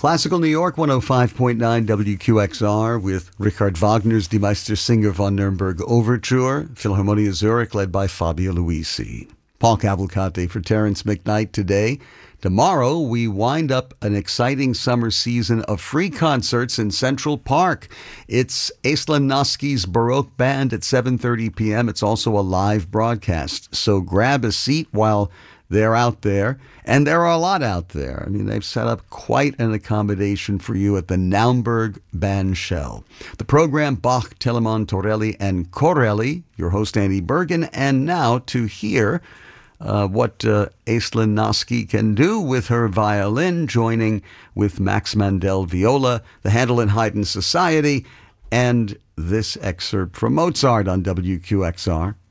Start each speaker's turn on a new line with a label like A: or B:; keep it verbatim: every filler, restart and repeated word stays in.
A: Classical New York, one oh five point nine W Q X R with Richard Wagner's Die Meistersinger von Nürnberg Overture, Philharmonia Zurich led by Fabio Luisi. Paul Cavalcante for Terrence McKnight today. Tomorrow, we wind up an exciting summer season of free concerts in Central Park. It's Aislinn Noski's Baroque Band at seven thirty p.m. It's also a live broadcast. So grab a seat while they're out there. And there are a lot out there. I mean, they've set up quite an accommodation for you at the Naumburg Bandshell. The program, Bach, Telemann, Torelli, and Corelli. Your host, Andy Bergen. And now to hear Uh, what uh, Aislinn Noski can do with her violin, joining with Max Mandel viola, the Handel and Haydn Society, and this excerpt from Mozart on W Q X R.